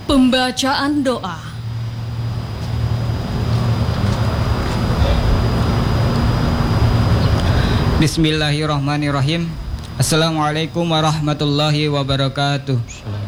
Pembacaan doa. Bismillahirrahmanirrahim. Assalamualaikum warahmatullahi wabarakatuh.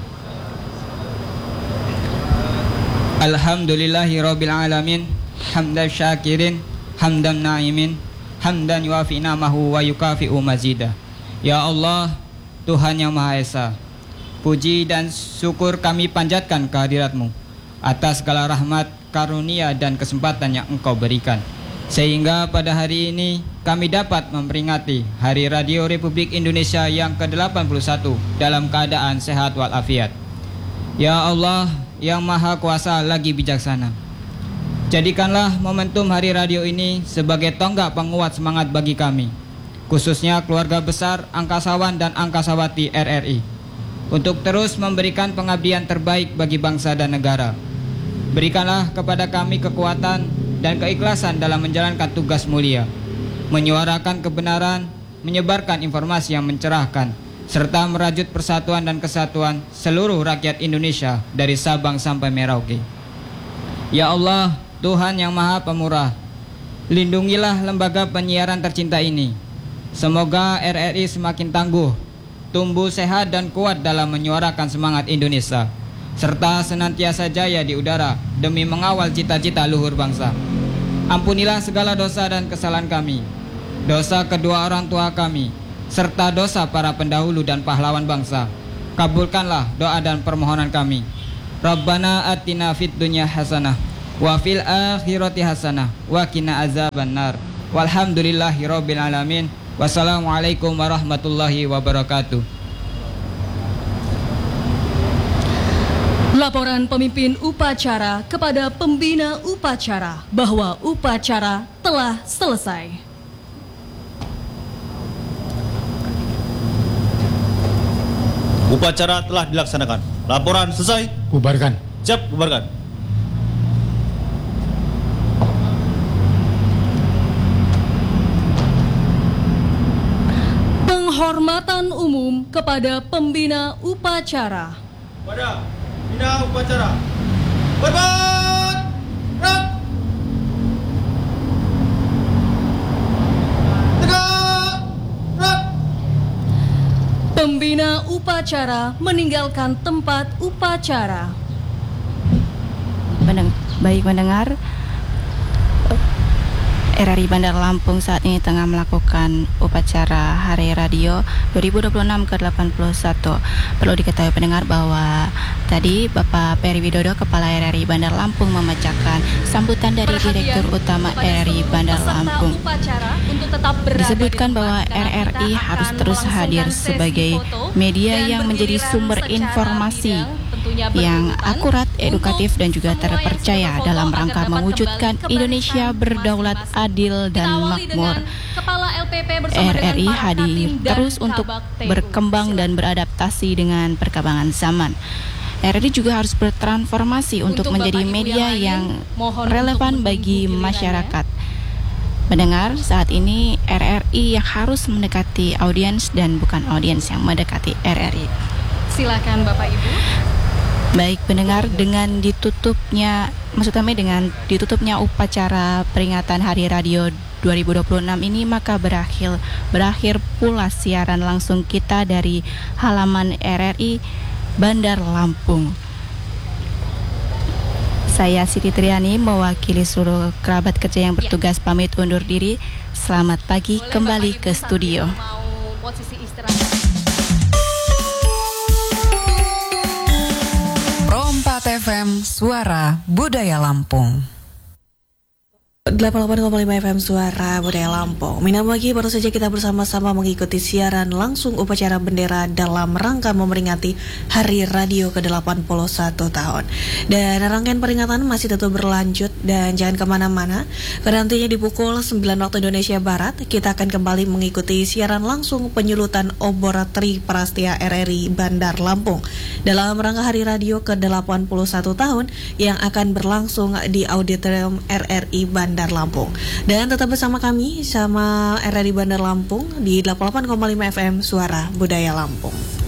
Alhamdulillahi rabbil alamin. Hamdan syakirin, hamdan na'imin, hamdan yuafi namahu wa yukafi'u mazida. Ya Allah, Tuhan yang Maha Esa, puji dan syukur kami panjatkan kehadirat-Mu atas segala rahmat, karunia dan kesempatan yang Engkau berikan, sehingga pada hari ini kami dapat memperingati Hari Radio Republik Indonesia yang ke-81 dalam keadaan sehat walafiat. Ya Allah yang Maha Kuasa lagi bijaksana, jadikanlah momentum Hari Radio ini sebagai tonggak penguat semangat bagi kami, khususnya keluarga besar angkasawan dan angkasawati RRI, untuk terus memberikan pengabdian terbaik bagi bangsa dan negara. Berikanlah kepada kami kekuatan dan keikhlasan dalam menjalankan tugas mulia, menyuarakan kebenaran, menyebarkan informasi yang mencerahkan, serta merajut persatuan dan kesatuan seluruh rakyat Indonesia dari Sabang sampai Merauke. Ya Allah, Tuhan yang Maha Pemurah, lindungilah lembaga penyiaran tercinta ini. Semoga RRI semakin tangguh, tumbuh sehat dan kuat dalam menyuarakan semangat Indonesia, serta senantiasa jaya di udara demi mengawal cita-cita luhur bangsa. Ampunilah segala dosa dan kesalahan kami, dosa kedua orang tua kami, serta dosa para pendahulu dan pahlawan bangsa. Kabulkanlah doa dan permohonan kami. Rabbana atina fid dunya hasanah wa fil akhirati hasanah wa qina azabannar. Walhamdulillahirabbil alamin. Wassalamualaikum warahmatullahi wabarakatuh. Laporan pemimpin upacara kepada pembina upacara bahwa upacara telah selesai. Upacara telah dilaksanakan. Laporan selesai. Bubarkan. Siap, bubarkan. Penghormatan umum kepada pembina upacara. Pada pembina upacara. Hormat. Gerak. Tegak. Gerak. Pembina upacara meninggalkan tempat upacara. Baik pendengar, RRI Bandar Lampung saat ini tengah melakukan upacara Hari Radio 2026 ke-81. Perlu diketahui pendengar bahwa tadi Bapak Peri Widodo, Kepala RRI Bandar Lampung, membacakan sambutan dari Direktur Utama RRI Bandar Lampung. Disebutkan bahwa RRI harus terus hadir sebagai media yang menjadi sumber informasi yang akurat, edukatif, dan juga terpercaya dalam rangka mewujudkan Indonesia berdaulat, adil, dan makmur. RRI hadir terus untuk berkembang dan beradaptasi dengan perkembangan zaman. RRI juga harus bertransformasi untuk menjadi media yang relevan bagi masyarakat. Mendengar, saat ini RRI yang harus mendekati audiens dan bukan audiens yang mendekati RRI. Silakan Bapak Ibu. Baik pendengar, dengan ditutupnya upacara peringatan Hari Radio 2026 ini, maka berakhir pula siaran langsung kita dari halaman RRI Bandar Lampung. Saya Siti Triani mewakili seluruh kerabat kerja yang bertugas pamit undur diri. Selamat pagi, kembali ke studio. FM Suara Budaya Lampung. 88,5 FM Suara Budaya Lampung. Minam pagi, baru saja kita bersama-sama mengikuti siaran langsung upacara bendera dalam rangka memperingati Hari Radio ke-81 tahun. Dan rangkaian peringatan masih tetap berlanjut dan jangan kemana-mana, karena nantinya di pukul 9 waktu Indonesia Barat kita akan kembali mengikuti siaran langsung penyulutan obor Tri Prastia RRI Bandar Lampung dalam rangka Hari Radio ke-81 tahun yang akan berlangsung di Auditorium RRI Bandar Lampung. Dan tetap bersama kami sama RRI Bandar Lampung di 88,5 FM Suara Budaya Lampung.